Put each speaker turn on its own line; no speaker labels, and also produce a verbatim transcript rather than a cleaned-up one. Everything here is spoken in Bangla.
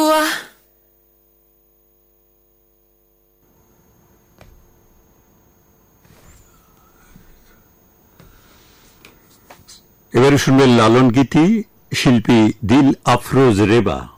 বুয়া।
এবারে শুনবেন লালন গীতি, শিল্পী দিল আফরোজ রেবা।